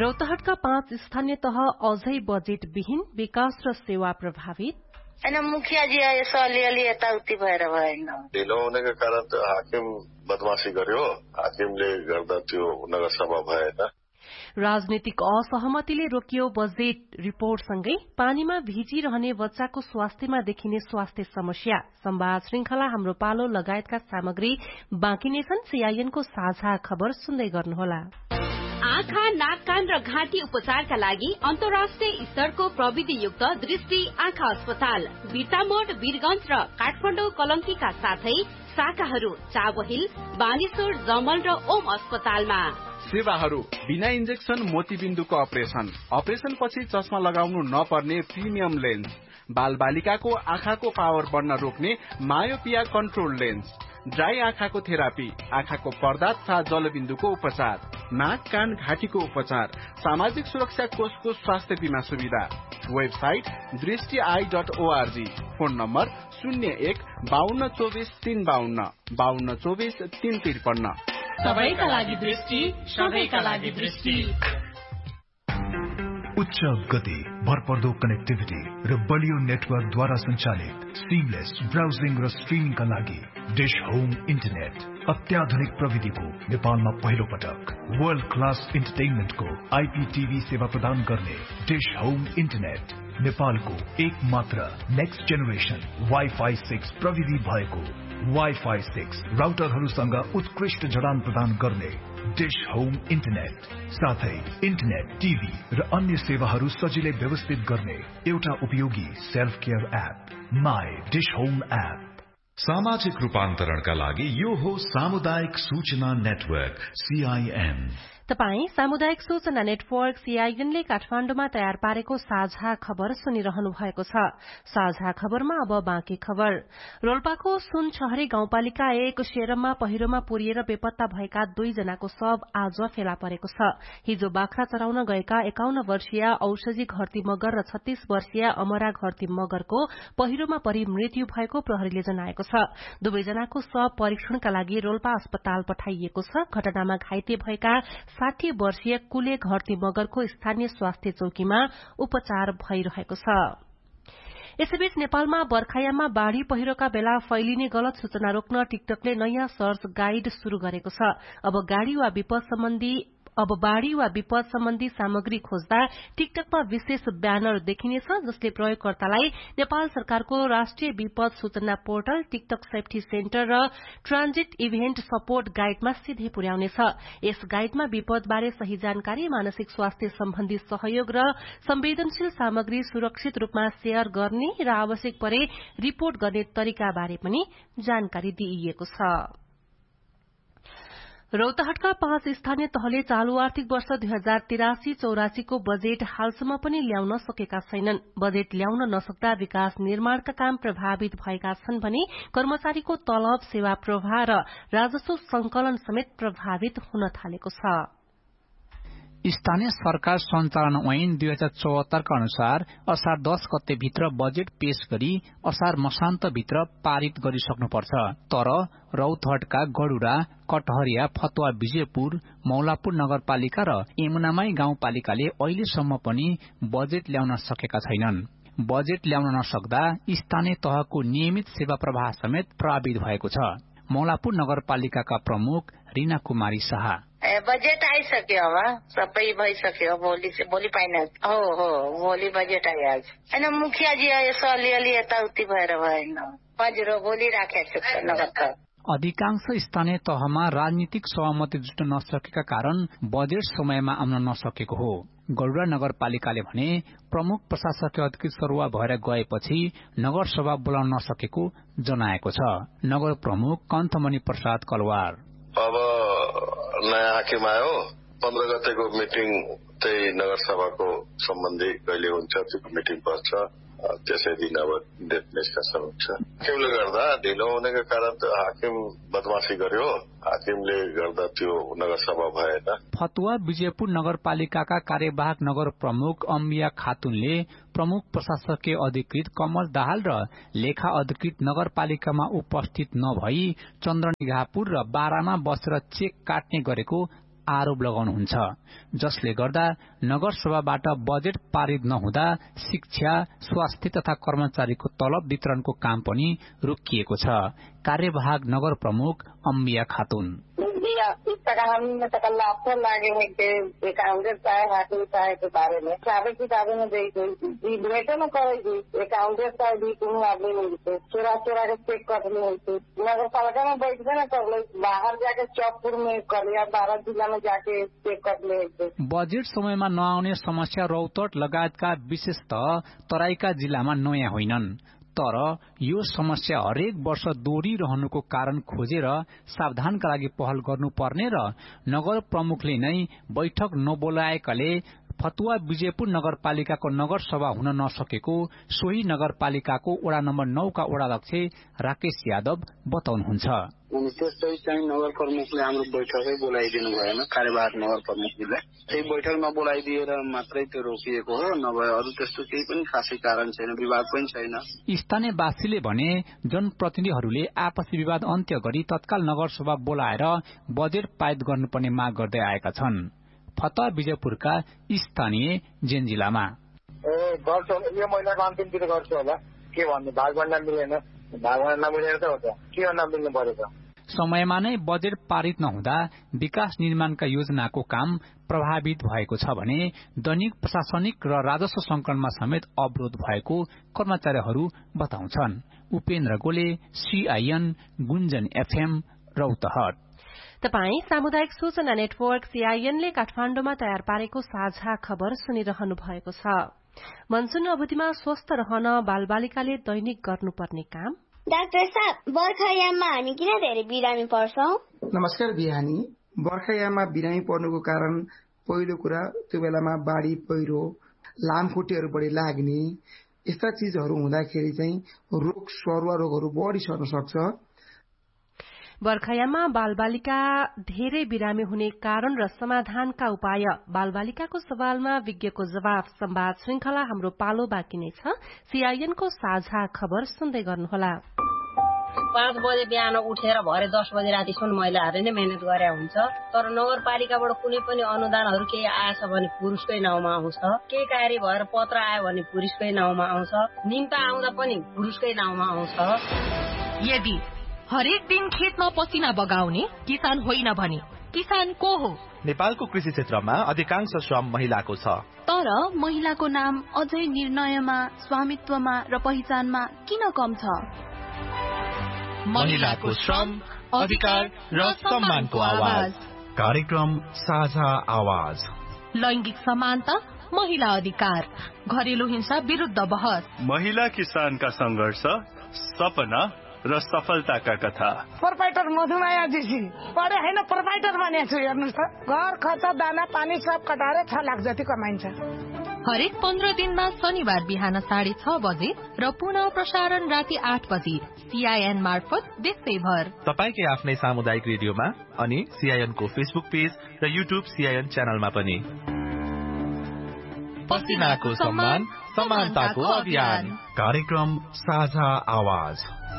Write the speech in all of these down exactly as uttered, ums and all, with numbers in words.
रौतहटका पाँच स्थानीय तह अझै बजेट विहीन, विकास र सेवा प्रभावित। होइन मुखियाजी यसो अलिअलि यताउति भएर भएन। ढिलो हुनेका कारण त हाकिम बदमासी गर्यो, हाकिमले गर्दा त्यो नगरसभा भएन। राजनीतिक असहमतिले रोकियो बजेट रिपोर्टसँगै पानीमा भिजिरहने बच्चाको स्वास्थ्यमा देखिने स्वास्थ्य समस्या। संवाद श्रृंखला हाम्रो पालो लगायतका सामग्री बाँकी नै छन्। सीआईएनको साझा खबर सुन्दै गर्नुहोला। आँखा, नाक, कान र घाँटी उपचारका लागि अन्तर्राष्ट्रिय स्तरको प्रविधियुक्त दृष्टि आँखा अस्पताल बिर्तामोड, वीरगंज र काठमाडौँ कलंकीका साथै शाखाहरू चाबहिल, बानेश्वर, जमल र ओम अस्पतालमा। सेवाहरू बिना इन्जेक्सन मोतीबिन्दुको अपरेसन, अपरेसन पछि चस्मा लगाउनु नपर्ने प्रिमियम लेन्स, बाल बालिकाको आँखाको पावर बढ्न रोक्ने मायोपिया कन्ट्रोल लेन्स, ड्राई आँखाको थेरापी, आँखाको पर्दा तथा जलबिन्दुको उपचार, नाक, कान, घाँटीको उपचार, सामाजिक सुरक्षा कोषको स्वास्थ्य बीमा सुविधा। वेबसाइट दृष्टि I dot ORG. Phone number शून्य एक बाहन्न चौबिस तीन बाहन्न बाहन्न चौबिस तीन त्रिपन्न। सबैका लागि दृष्टि, सबैका लागि दृष्टि। उच्च गति, भरपर्दो कनेक्टिभिटी र बलियो नेटवर्कद्वारा सञ्चालित सिमलेस ब्राउजिङ र स्ट्रिमिङका लागि डिश होम इन्टरनेट। अत्याधुनिक प्रविधिको नेपालमा पहिलो पटक वर्ल्ड क्लास इन्टरटेनमेन्टको आइपीटीभी सेवा प्रदान गर्ने डिश होम इन्टरनेट नेपालको एक मात्र नेक्स्ट जेनेरेसन वाइफाई सिक्स प्रविधि भएको वाइफाई सिक्स राउटरहरूसँग उत्कृष्ट जडान प्रदान गर्ने डिश होम इन्टरनेट, साथै इन्टरनेट, टिभी र अन्य सेवाहरू सजिलै व्यवस्थित गर्ने एउटा उपयोगी self care app my dish home app. सामाजिक रूपान्तरणका लागि यो हो सामुदायिक सूचना नेटवर्क सीआईएन। तपाई सामुदायिक सूचना नेटवर्क सीआईएनले काठमाण्डुमा तयार पारेको साझा खबर सुनिरहनु भएको छ। साझा खबरमा अब बाँकी खबर। रोल्पाको सुनछहरी गाउँपालिका एक शेरममा पहिरोमा पुरिएर बेपत्ता भएका दुईजनाको शव आज फेला परेको छ। हिजो बाख्रा चराउन गएका एकाउन्न वर्षीय औषधी घरती मगर र छत्तीस वर्षीय अमरा घरती मगरको पहिरोमा परि मृत्यु भएको प्रहरीले जनाएको छ। दुवैजनाको शव परीक्षणका लागि रोल्पा अस्पताल पठाइएको छ। घटनामा घाइते भएका साठी वर्षीय कुले घरती मगरको स्थानीय स्वास्थ्य चौकीमा उपचार भइरहेको छ। यसैबीच नेपालमा बर्खायाममा बाढ़ी पहिरोका बेला फैलिने गलत सूचना रोक्न टिकटकले नयाँ सर्च गाइड शुरू गरेको छ। अब गाड़ी वा विपद सम्बन्धी अब बाढ़ी वा विपद सम्बन्धी सामग्री खोज्दा टिकटकमा विशेष ब्यानर देखिनेछ, जसले प्रयोगकर्तालाई नेपाल सरकारको राष्ट्रिय विपद सूचना पोर्टल, टिकटक सेफ्टी सेन्टर र ट्रान्जिट इभेन्ट सपोर्ट गाइडमा सिधै पुर्याउनेछ। यस गाइडमा विपदबारे सही जानकारी, मानसिक स्वास्थ्य सम्बन्धी सहयोग र संवेदनशील सामग्री सुरक्षित रूपमा शेयर गर्ने र आवश्यक परे रिपोर्ट गर्ने तरिकाबारे पनि जानकारी दिइएको छ। रौतहटका पाँच स्थानीय तहले चालू आर्थिक वर्ष दुई हजार तिरासी चौरासी को बजेट हालसम्म पनि ल्याउन सकेका छैनन्। बजेट ल्याउन नसक्दा विकास निर्माणका काम प्रभावित भएका छन् भने कर्मचारीको तलब, सेवा प्रवाह र राजस्व संकलन समेत प्रभावित हुन थालेको छ। स्थानीय सरकार सञ्चालन ऐन दुई हजार चौहत्तरका अनुसार असार दस गते भित्र बजेट पेश गरी असार मसान्त भित्र पारित गरिसक्नुपर्छ। तर रौतहटका गडुरा, कटहरिया, फतुवा, विजयपुर, मौलापुर नगरपालिका र यमुनामाई गाउँपालिकाले अहिलेसम्म पनि बजेट ल्याउन सकेका छैनन्। बजेट ल्याउन नसक्दा स्थानीय तहको नियमित सेवा प्रवाह समेत प्रभावित भएको छ। मौलापुर नगरपालिकाका प्रमुख रीना कुमारी शाह, बजेट आइसक्यो, अब सबै भइसक्यो, भोलि भोलि पाइन हो हो भोलि बजेट आइहाल्छ। होइन मुखियाजी यसो अलिअलि यताउति भएर भएन, हजुर भोलि राखेको छु नगरका। अधिकांश स्थानीय तहमा राजनीतिक सहमति जुट्न नसकेका कारण बजेट समयमा आउन नसकेको हो। गडुरा नगरपालिकाले भने प्रमुख प्रशासकीय अधिकृत सरुवा भएर गएपछि नगरसभा बोलाउन नसकेको जनाएको छ। नगर प्रमुख कन्थमणि प्रसाद कलवार, अब नयाँ हाकिम आयो, पन्ध्र गतेको मिटिङ चाहिँ नगरसभाको सम्बन्धी कहिले हुन्छ त्यो मिटिङ बस्छ, त्यसै दिन अब डेट निस्कन हुन्छ। हाकिमले गर्दा ढिलो हुनेका कारण त हाकिम बदमासी गर्यो, हाकिमले गर्दा त्यो नगरसभा भएन। फतुवा विजयपुर नगरपालिकाका कार्यवाहक नगर प्रमुख अम्बिया खातुनले प्रमुख प्रशासकीय अधिकृत कमल दाहाल र लेखा अधिकृत नगरपालिकामा उपस्थित नभई चन्द्रनिगाहपुर र बारामा बसेर चेक काट्ने गरेको आरोप लगाउनुहुन्छ, जसले गर्दा नगरसभाबाट बजेट पारित नहुँदा शिक्षा, स्वास्थ्य तथा कर्मचारीको तलब वितरणको काम पनि रोकिएको छ। कार्यवाहक नगर प्रमुख अम्बिया खातुन लाभ लागे अकाउंटेंट साहब हाकिम साहब के बारे में साबित किताबें में दी गई भेटे में करेगी अकाउंटेंट साहब भी तुम्हें आदमी नहीं थे चुरा चुरा के चेक कर ली होती नगर पालिका में बैठ के ना कर ले बाहर जाके चौकपुर में कर लिया बारह जिला में जाके चेक कर ले। बजेट समयमा नआउने समस्या रौतहट लगायतका विशेषतः तराईका जिल्लामा नयाँ होइनन्, तर यो समस्या हरेक वर्ष दोहोरिरहनुको कारण खोजेर सावधानका लागि पहल गर्नुपर्ने र नगर प्रमुखले नै बैठक नबोलाएकाले फतुवा विजयपुर नगरपालिकाको नगरसभा हुन नसकेको सोही नगरपालिकाको वडा नम्बर नौ का वडाध्यक्ष राकेश यादव बताउनुहुन्छ। त्यस्तै चाहिँ नगर प्रमुखले हाम्रो बैठकै बोलाइदिनु भएन, कार्यवाहक नगर प्रमुखले त्यही बैठकमा बोलाइदिएर मात्रै त्यो रोकिएको हो, नभए अरू त्यस्तो केही पनि खासै कारण छैन, विवाद पनि छैन। स्थानीयवासीले भने जनप्रतिनिधिहरूले आपसी विवाद अन्त्य गरी तत्काल नगरसभा बोलाएर बजेट पारित गर्नुपर्ने माग गर्दै आएका छन्। फतुवा विजयपुरका स्थानीय जेन जिल्लामा ए गर्छु यो महिनाको अन्तिमतिर गर्छु होला, के भन्नु भागभण्डा मिलेन, भागभण्डा नमिलेर त हो त के गर्न मिल्नु पर्यो त। समयमा नै बजेट पारित नहुँदा विकास निर्माणका योजनाको काम प्रभावित भएको छ भने दैनिक प्रशासनिक र राजस्व संकलनमा समेत अवरोध भएको कर्मचारीहरू बताउँछन्। उपेन्द्र गोले, सीआईएन, गुन्जन एफएम, रौतहट। तपाई सामुदायिक सूचना नेटवर्क सीआईएनले काठमाण्डुमा तयार पारेको साझा खबर सुनिरहनु भएको छ। मनसून अवधिमा स्वस्थ रहन बालबालिकाले दैनिक गर्नुपर्ने काम। डाक्टर साहब, बर्खायाममा हामी किन धेरै बिरामी पर्छौं? नमस्कार बिहानी। बर्खायाममा बिरामी पर्नुको कारण पहिलो कुरा त्यो बेलामा बाढी पहिरो, लामखुट्टेहरू बढी लाग्ने यस्ता चीजहरू हुँदाखेरि चाहिँ रोग सरुवा रोगहरू बढी सर्न सक्छ। बर्खायाममा बालबालिका धेरै बिरामी हुने कारण र समाधानका उपाय, बालबालिकाको सवालमा विज्ञको जवाफ। संवाद श्रृंखला हाम्रो पालो बाँकी नै छ। सीआईएनको साझा खबर सुन्दै गर्नुहोला। पाँच बजे बिहान उठेर भरे दस बजे रातिसम्म महिलाहरूले नै मेहनत गरे हुन्छ, तर नगरपालिकाबाट कुनै पनि अनुदानहरू केही आएछ भने पुरुषकै नाउँमा आउँछ, केही कार्य भएर पत्र आयो भने पुरुषकै नाउँमा आउँछ, निम्ता आउँदा पनि पुरुषकै नाउँमा आउँछ। यदि हरेक दिन खेतमा पसिना बगाउने किसान होइन भने किसान को हो? नेपालको कृषि क्षेत्रमा अधिकांश श्रम महिलाको छ, तर महिलाको नाम अझै निर्णयमा, स्वामित्वमा र पहिचानमा किन कम छ? महिलाको श्रम, अधिकार र सम्मानको आवाज। कार्यक्रम साझा आवाज। लैंगिक समानता, महिला अधिकार, घरेलु हिंसा विरुद्ध बहस, महिला किसानका संघर्ष, सपना र सफलताका कथा। प्रोपाइटर मधुमाया जीसी पढे होइन, प्रोपाइटर बनेको छु। हेर्नुहोस् त, घर खर्च, दाना पानी सब कटाएर छ लाख जति कमाइन्छ। हरेक पन्ध्र दिनमा शनिबार बिहान साढे छ बजे र पुनः प्रसारण राति आठ बजे सीआईएन मार्फत देशैभर तपाईकै आफ्नै सामुदायिक रेडियोमा अनि सीआईएनको फेसबुक पेज र युट्युब सीआईएन च्यानलमा पनि। पसिनाको सम्मान, समानताको अभियान। कार्यक्रम साझा आवाज।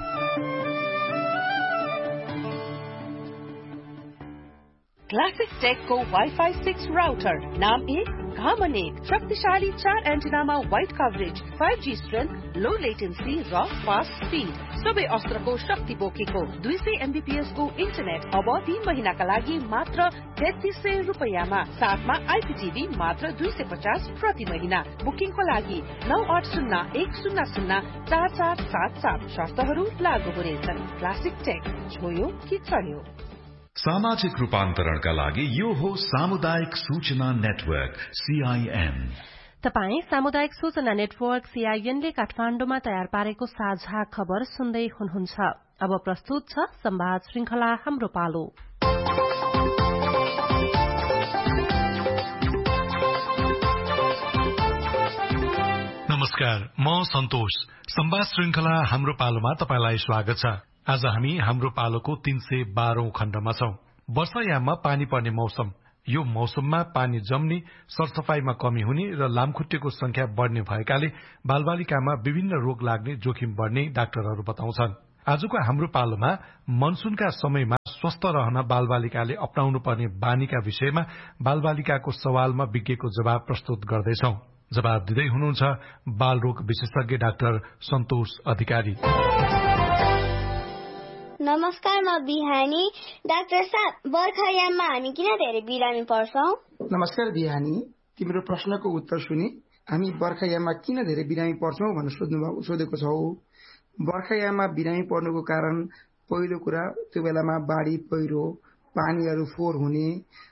क्लासिक टेकको वाइफाई सिक्स राउटर, नाम एक, घामन एक, शक्तिशाली चार एन्टिनामा wide coverage, five G strength, लो लेटेन्सी र फास्ट स्पीड, सबै अस्त्रको शक्ति बोकेको दुई सय एमबीपीएस को इन्टरनेट अब तीन महिनाका लागि मात्र तेत्तीस सय रुपियाँमा, साथमा आइपीटीभी मात्र दुई सय पचास प्रति महिना। बुकिङको लागि नौ आठ शून्य एक शून्य शून्य चार चार सात सात। शर्तहरू लागू हुनेछन्। क्लासिक टेक, छोयो कि चढ्यो। सामाजिक रूपान्तरणका लागि यो हो सामुदायिक सूचना नेटवर्क सीआईएन। तपाई सामुदायिक सूचना नेटवर्क सीआईएनले काठमाण्डुमा तयार पारेको साझा खबर सुन्दै हुनुहुन्छ। अब प्रस्तुत छ संवाद श्रृंखला हाम्रो पालो। नमस्कार, म सन्तोष। संवाद श्रृंखला हाम्रो पालोमा तपाईलाई स्वागत छ। आज हामी हाम्रो पालोको तीन सय बाह्रौं खण्डमा छौं। वर्षायाममा पानी पर्ने मौसम। यो मौसममा पानी जम्ने, सरसफाईमा कमी हुने र लामखुट्टेको संख्या बढ़ने भएकाले बालबालिकामा विभिन्न रोग लाग्ने जोखिम बढ़ने डाक्टरहरू बताउँछन्। आजको हाम्रो पालोमा मनसूनका समयमा स्वस्थ रहन बालबालिकाले अपनाउनु पर्ने बानीका विषयमा बालबालिकाको सवालमा विज्ञको जवाब प्रस्तुत गर्दैछौ। जवाब दिँदै हुनुहुन्छ बालरोग विशेषज्ञ डाक्टर सन्तोष अधिकारी। नमस्कार, म बिहानी। डाक्टर साहब, बर्खायाममा हामी किन धेरै बिरामी पर्छौं? नमस्कार बिहानी, तिम्रो प्रश्नको उत्तर सुनि हामी बर्खायाममा किन धेरै बिरामी पर्छौं भनेर सोध्नु सोधेको छौ। बर्खायाममा बिरामी पर्नुको कारण पहिलो कुरा त्यो बेलामा बाढी पहिरो, पानीहरू फोहोर हुने,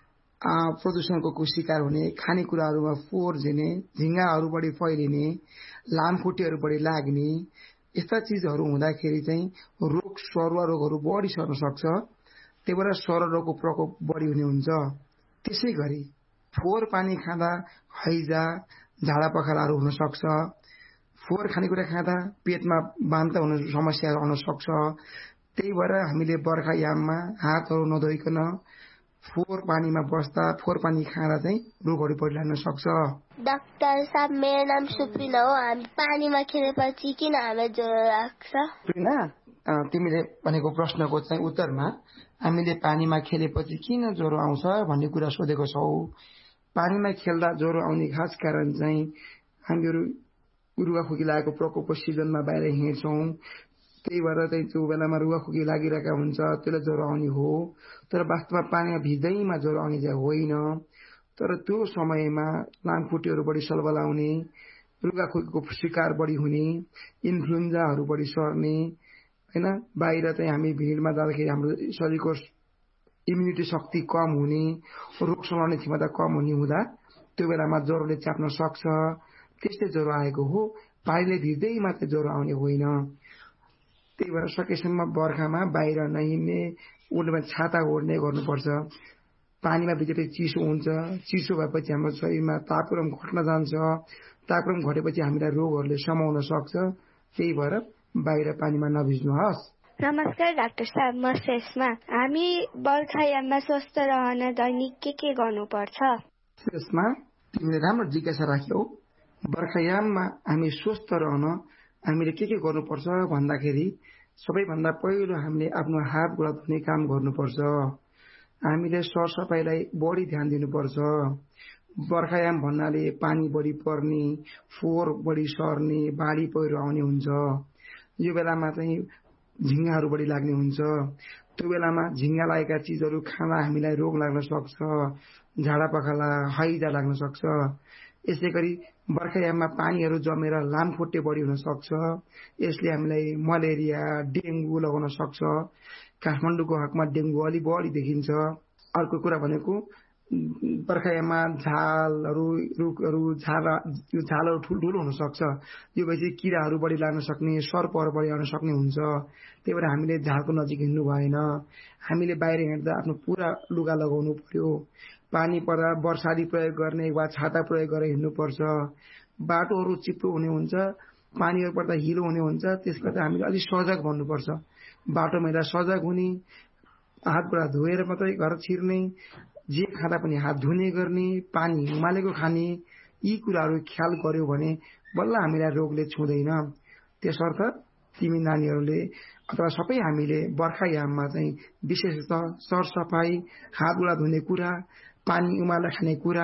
प्रदूषणको शिकार हुने, खानेकुराहरूमा फोहोर झिने, झिंगाहरू बढी फैलिने, लामखुट्टेहरू बढी लाग्ने, यस्ता चीजहरू हुँदाखेरि चाहिँ रोग सरुवा रोगहरू बढी सर्न सक्छ। त्यही भएर सरुवा रोगको प्रकोप बढी हुने हुन्छ। त्यसै गरी फोहोर पानी खाँदा हैजा, झाडा पखालाहरू हुन सक्छ। फोहोर खानेकुरा खाँदा पेटमा बान्ता हुने समस्याहरू आउन सक्छ। त्यही भएर हामीले बर्खायाममा हातहरू नधोइकन फोहोर पानीमा बस्दा, फोहोर पानी खाँदा चाहिँ रोगहरू बढी लाग्न सक्छ। डाक्टर साहब, मेरो नाम सुप्रिना हो। हामी पानीमा खेलेपछि किन हामीलाई ज्वरो लाग्छ? सुप्रिना, तिमीले भनेको प्रश्नको चाहिँ उत्तरमा हामीले पानीमा खेलेपछि किन ज्वरो आउँछ भन्ने कुरा सोधेको छौ। पानीमा खेल्दा ज्वरो आउने खास कारण चाहिँ हामीहरू रुगाखोकी लागेको प्रकोपको सिजनमा बाहिर हिँड्छौँ। त्यही भएर चाहिँ त्यो बेलामा रुगाखोकी लागिरहेका हुन्छ, त्यसलाई ज्वरो आउने हो। तर वास्तवमा पानीमा भिज्दैमा ज्वरो आउने चाहिँ होइन। तर त्यो समयमा लामखुट्टेहरू बढी सलबल आउने, रुगाखोकीको शिकार बढी हुने, इन्फ्लुएन्जाहरू बढी सर्ने होइन। बाहिर चाहिँ हामी भिडमा जाँदाखेरि हाम्रो शरीरको इम्युनिटी शक्ति कम हुने, रोग समाउने क्षमता कम हुने हुँदा त्यो बेलामा ज्वरोले चाप्न सक्छ। त्यस्तै ज्वरो आएको हो। पानीले भिज्दैमा चाहिँ ज्वरो आउने होइन। त्यही भएर सकेसम्म बर्खामा बाहिर नहिँड्ने, उड्ने छाता ओढ्ने गर्नुपर्छ। पानीमा भिजेपछि चिसो हुन्छ। चिसो भएपछि हाम्रो शरीरमा तापक्रम घट्न जान्छ। तापक्रम घटेपछि हामीलाई रोगहरूले समाउन सक्छ। त्यही भएर बाहिर पानीमा नभिज्नुहोस्। नमस्कार डाक्टर साहब, म शेषमा। हामी बर्खायाममा स्वस्थ रहन दैनिक के के गर्नुपर्छ? शेषमा, तिमीले राम्रो जिज्ञासा राख्यौ। बर्खायाममा हामी स्वस्थ रहन हामीले के के गर्नुपर्छ भन्दाखेरि सबैभन्दा पहिलो हामीले आफ्नो हात गोडा धुने काम गर्नुपर्छ। हामीले सरसफाइलाई बढी ध्यान दिनुपर्छ। बर्खायाम भन्नाले पानी बढी पर्ने, फोहोर बढी सर्ने, बाढी पहिरो आउने हुन्छ। यो बेलामा चाहिँ झिंगाहरू बढी लाग्ने हुन्छ। त्यो बेलामा झिंगा लागेका चिजहरू खाँदा हामीलाई रोग लाग्न सक्छ। झाडा पखाला, हैजा लाग्न सक्छ। यसै गरी बर्खायाममा पानीहरू जमेर लामखुट्टे बढी हुन सक्छ। यसले हामीलाई मलेरिया, डेङ्गु लगाउन सक्छ। काठमाडौँको हकमा डेङ्गु अलि बढी देखिन्छ। अर्को कुरा भनेको बर्खायाममा झालहरू, रुखहरू, झाला यो झालहरू ठुल्ठुलो हुन सक्छ। यो भएपछि किराहरू बढी लाग्न सक्ने, सर्पहरू बढी आउन सक्ने हुन्छ। त्यही भएर हामीले झालको नजिक हिँड्नु भएन। हामीले बाहिर हिँड्दा आफ्नो पुरा लुगा लगाउनु पर्यो। पानी पर्दा वर्षाली प्रयोग गर्ने वा छाता प्रयोग गरेर हिँड्नुपर्छ। बाटोहरू चिप्लो हुने हुन्छ, पानीहरू पर्दा हिलो हुने हुन्छ। त्यसबाट हामीले अलिक सजग भन्नुपर्छ। बाटो महिला सजग हुने, हात गोडा धोएर मात्रै घर छिर्ने, जे खाँदा पनि हात धुने गर्ने, पानी उमालेको खाने, यी कुराहरू ख्याल गर्यो भने बल्ल हामीलाई रोगले छुँदैन। त्यसर्थ तिमी नानीहरूले अथवा सबै हामीले बर्खायाममा चाहिँ विशेषतः सरसफाई, हात गोडा धुने कुरा, पानी उमालेर खाने कुरा,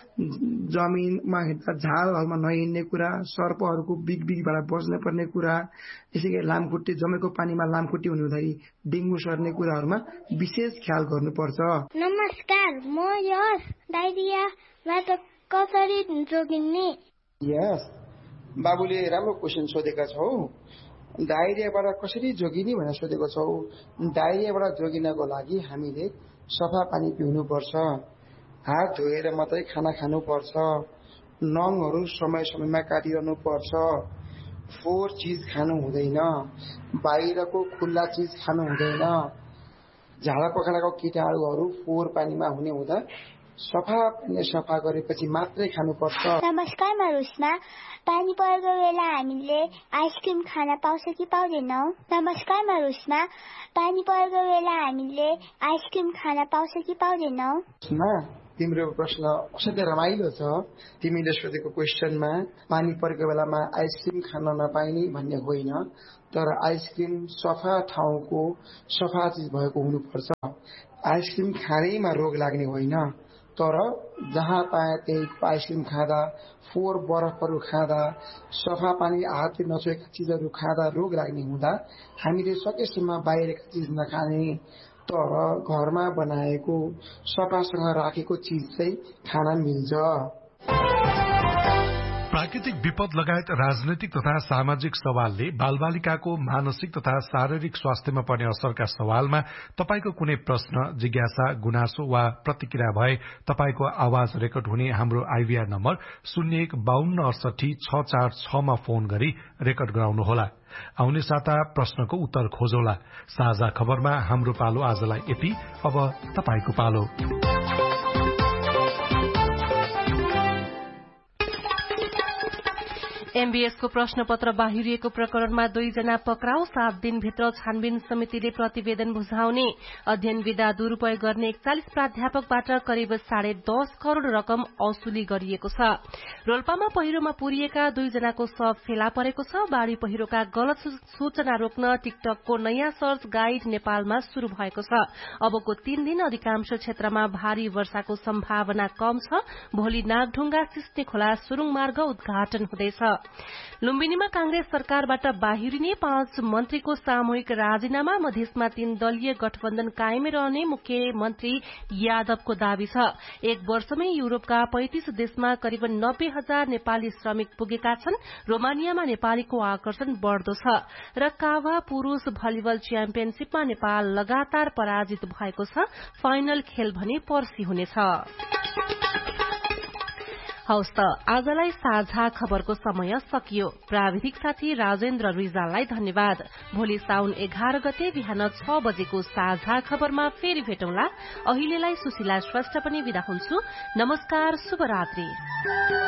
जमिनमा हिँड्दा झालहरूमा नहिँड्ने कुरा, सर्पहरूको बिग बिगबाट बच्न पर्ने कुरा, यसै गरी लामखुट्टे जमेको पानीमा लामखुट्टे हुने हुँदाखेरि डेङ्गु सर्ने कुराहरूमा विशेष ख्याल गर्नुपर्छ। नमस्कार, म यस डायरियाबाट कसरी जोगिने? यस, बाबुले राम्रो क्वेसन सोधेका छौ। डायरियाबाट कसरी जोगिने भनेर सोधेको छौ। डायरियाबाट जोगिनको लागि हामीले सफा पानी पिउनुपर्छ। हात धोएर मात्रै खाना खानुपर्छ। नङहरू समय समयमा काटिरहनु पर्छ। फोहोर चिज खानु हुँदैन। बाहिरको खुल्ला चिज खानु हुँदैन। झाडा पखालाको कीटाणुहरू फोहोर पानीमा हुने हुँदा सफा पानी सफा गरेपछि मात्रै खानुपर्छ। नमस्कार, म रुस्ना। पानी परेको बेला हामीले आइसक्रिम खान पाउँछ कि पाउँदैनौ? नमस्कार, म रुस्ना। पानी परेको बेला हामीले आइसक्रिम खान पाउँछ कि पाउँदैनौ? तिम्रो प्रश्न असाध्यै रमाइलो छ। तिमीले सोधेको क्वेसनमा पानी परेको बेलामा आइसक्रिम खान नपाइने भन्ने होइन, तर आइसक्रिम सफा ठाउँको सफा चिज भएको हुनुपर्छ। आइसक्रिम खाँदैमा रोग लाग्ने होइन, तर जहाँ पाए त्यही आइसक्रिम खाँदा, फोहोर बरफहरू खाँदा, सफा पानी हातले नछोएका चिजहरू खाँदा रोग लाग्ने हुँदा हामीले सकेसम्म बाहिरका चिज नखाने, तर घरमा बनाएको सफासँग राखेको चिज चाहिँ खान मिल्छ। प्राकृतिक विपद लगायत राजनैतिक तथा सामाजिक सवालले बालबालिकाको मानसिक तथा शारीरिक स्वास्थ्यमा पर्ने असरका सवालमा तपाईको कुनै प्रश्न, जिज्ञासा, गुनासो वा प्रतिक्रिया भए तपाईको आवाज रेकर्ड हुने हाम्रो आइभीआर नम्बर शून्य एक बाहन्न अडसठी छ चार छमा फोन गरी रेकर्ड गराउनुहोला। आउने साता प्रश्नको उत्तर खोजौला। साझा खबरमा हाम्रो पालो आजलाई यति। अब तपाईको पालो। एमबीएसको प्रश्नपत्र बाहिरिएको प्रकरणमा दुईजना पक्राउ, सात दिनभित्र छानबिन समितिले प्रतिवेदन बुझाउने। अध्ययन विधा दुरूपयोग गर्ने एकचालिस प्राध्यापकबाट करिब साढे दस करोड़ रकम असुली गरिएको छ। रोल्पामा पहिरोमा पुरिएका दुईजनाको शव फेला परेको छ। बाढ़ी पहिरोका गलत सूचना रोक्न टिकटकको नयाँ सर्च गाइड नेपालमा शुरू भएको छ। अबको तीन दिन अधिकांश क्षेत्रमा भारी वर्षाको सम्भावना कम छ। भोलि नागढुङ्गा सिस्ने खोला सुरुङ मार्ग उद्घाटन हुँदैछ। लुम्बिनीमा कांग्रेस सरकारबाट बाहिरिने पाँच मन्त्रीको सामूहिक राजीनामा। मधेसमा तीन दलीय गठबन्धन कायमै रहने मुख्यमन्त्री यादवको दावी छ। एक वर्षमै युरोपका पैंतीस देशमा करिब नब्बे हजार नेपाली श्रमिक पुगेका छन्। रोमानियामा नेपालीको आकर्षण बढ़दो छ। र काभा पुरूष भलिबल च्याम्पियनशीपमा नेपाल लगातार पराजित भएको छ। फाइनल खेल भने पर्सि हुनेछ। हवस् त आजलाई साझा खबरको समय सकियो। प्राविधिक साथी राजेन्द्र रिजाललाई धन्यवाद। भोलि साउन एघार गते बिहान छ बजेको साझा खबरमा फेरि भेटौँला। अहिलेलाई सुशीला श्रेष्ठ पनि बिदा हुन्छु। नमस्कार, शुभरात्रि।